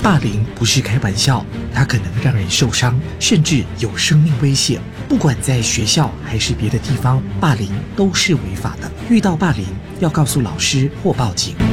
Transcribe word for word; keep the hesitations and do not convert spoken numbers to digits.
霸凌不是开玩笑，它可能让人受伤，甚至有生命危险。不管在学校还是别的地方，霸凌都是违法的。遇到霸凌，要告诉老师或报警。